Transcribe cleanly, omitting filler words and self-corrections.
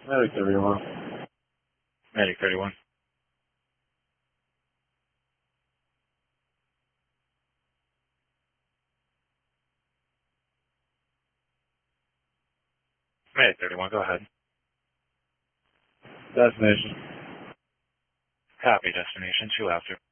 Medic 31. Medic 31. Medic 31, go ahead. Destination. Copy, destination 2 after.